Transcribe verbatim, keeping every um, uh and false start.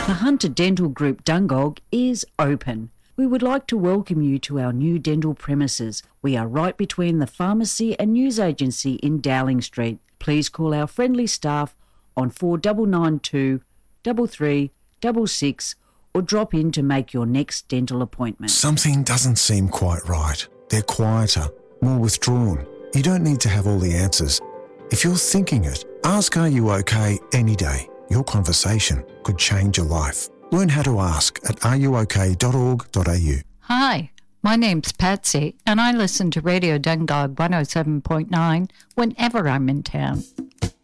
The Hunter Dental Group Dungog is open. We would like to welcome you to our new dental premises. We are right between the pharmacy and news agency in Dowling Street. Please call our friendly staff on four nine nine two, three three six six or drop in to make your next dental appointment. Something doesn't seem quite right. They're quieter, more withdrawn. You don't need to have all the answers. If you're thinking it, ask Are You OK any day. Your conversation could change your life. Learn how to ask at are you ok dot org dot a u. Hi, my name's Patsy, and I listen to Radio Dungog one oh seven point nine whenever I'm in town.